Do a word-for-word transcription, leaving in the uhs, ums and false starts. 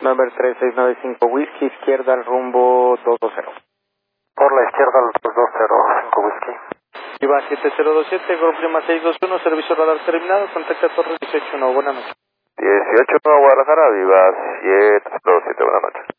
Number tres seis nueve cinco Whisky, izquierda al rumbo dos dos cero. Por la izquierda al dos dos cero, cinco Whisky. Viva siete cero dos siete, Golf Lima seis dos uno, servicio radar terminado, contacta Torre dieciocho uno, buenas noches. dieciocho uno Guadalajara, Viva siete cero dos siete, buenas noches.